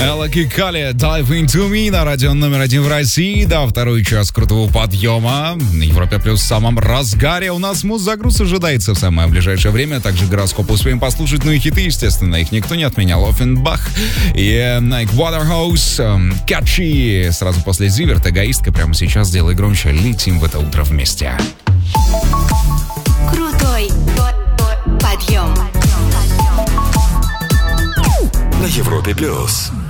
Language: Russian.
Элла Кикали, Dive Into Me на радио номер 1 в России. Да, второй час крутого подъема. На Европе Плюс в самом разгаре. У нас муз-загруз ожидается в самое ближайшее время. Также гороскоп успеем послушать. Ну и хиты, естественно, их никто не отменял. Оффенбах и Найк Waterhouse, Catchy. Сразу после Зиверт, эгоистка. Прямо сейчас делай громче. Летим в это утро вместе. Крутой подъем. На Европе Плюс.